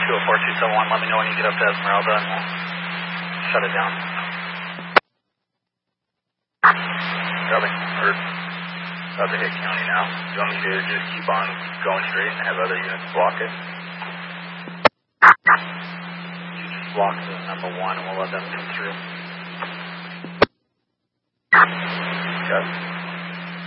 204-271, let me know when you get up to Esmeralda and we'll shut it down. Copy. We're about to hit county now. Do you want me to just keep on going straight and have other units block it? You just block the number 1 and we'll let them come through. Got it.